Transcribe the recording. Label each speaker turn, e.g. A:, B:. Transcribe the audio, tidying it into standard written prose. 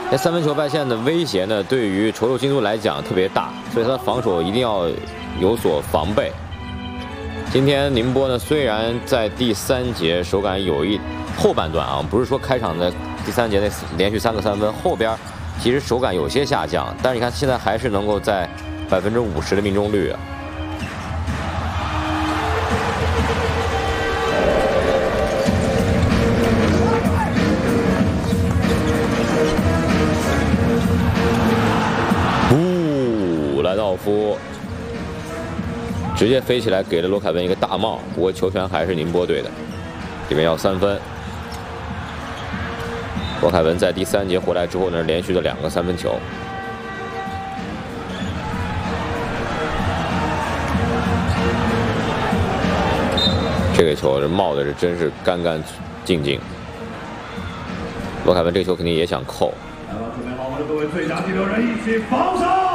A: 这三分球外线的威胁呢，对于稠肉京都来讲特别大，所以他的防守一定要有所防备。今天宁波呢，虽然在第3节手感有后半段啊，不是说开场的第3节那连续3个3分，后边其实手感有些下降，但是你看现在还是能够在50%的命中率啊。 莱道夫直接飞起来给了罗凯文一个大帽，不过球权还是宁波队的，这边要3分。罗凯文在第3节回来之后呢，连续的2个3分球。这个球冒的是真是干干净净。罗凯文这个球肯定也想扣。
B: 来吧，准备好我的各位最佳第6人一起防守。